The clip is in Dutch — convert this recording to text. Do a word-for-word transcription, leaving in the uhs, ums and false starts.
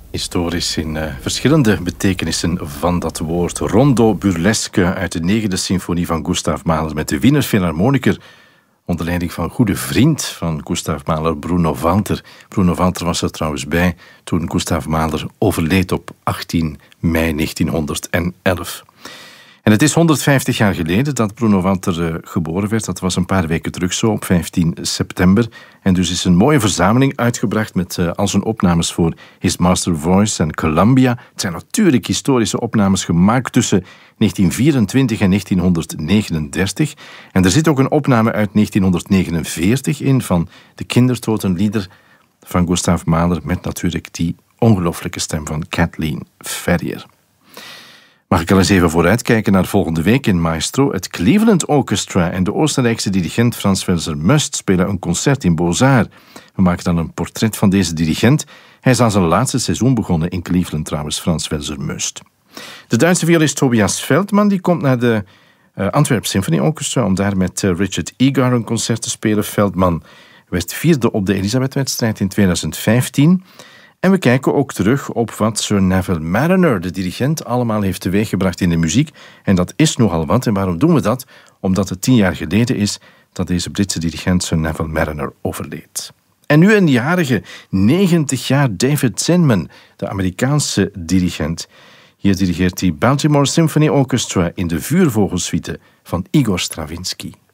Historisch in uh, verschillende betekenissen van dat woord. Rondo burlesque uit de negende symfonie van Gustav Mahler met de Wiener Philharmoniker onder leiding van een goede vriend van Gustav Mahler, Bruno Walter. Bruno Walter was er trouwens bij toen Gustav Mahler overleed op achttien mei negentienhonderdelf. En het is honderdvijftig jaar geleden dat Bruno Walter uh, geboren werd. Dat was een paar weken terug zo, op vijftien september. En dus is een mooie verzameling uitgebracht met uh, al zijn opnames voor His Master Voice en Columbia. Het zijn natuurlijk historische opnames gemaakt tussen negentien vierentwintig en negentienhonderdnegenendertig. En er zit ook een opname uit negentienhonderdnegenenveertig in van de Kindertotenlieder van Gustav Mahler met natuurlijk die ongelooflijke stem van Kathleen Ferrier. Mag ik al eens even vooruitkijken naar volgende week in Maestro? Het Cleveland Orchestra en de Oostenrijkse dirigent Franz Welser Möst spelen een concert in Beaux-Arts. We maken dan een portret van deze dirigent. Hij is aan zijn laatste seizoen begonnen in Cleveland trouwens, Franz Welser Möst. De Duitse violist Tobias Feldman die komt naar de uh, Antwerp Symphony Orchestra om daar met uh, Richard Egar een concert te spelen. Feldman werd vierde op de Elisabeth-wedstrijd in tweeduizend vijftien. En we kijken ook terug op wat Sir Neville Marriner, de dirigent, allemaal heeft teweeggebracht in de muziek. En dat is nogal wat. En waarom doen we dat? Omdat het tien jaar geleden is dat deze Britse dirigent Sir Neville Marriner overleed. En nu een jarige negentig jaar David Zinman, de Amerikaanse dirigent. Hier dirigeert hij Baltimore Symphony Orchestra in de Vuurvogelsuite van Igor Stravinsky.